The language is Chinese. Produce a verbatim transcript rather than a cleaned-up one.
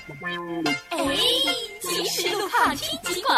哎，即时路跑听极广。